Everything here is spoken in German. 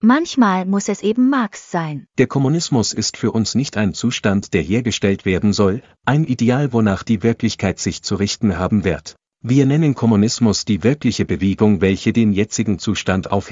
Manchmal muss es eben Marx sein. Der Kommunismus ist für uns nicht ein Zustand, der hergestellt werden soll, ein Ideal, wonach die Wirklichkeit sich zu richten haben wird. Wir nennen Kommunismus die wirkliche Bewegung, welche den jetzigen Zustand aufhebt.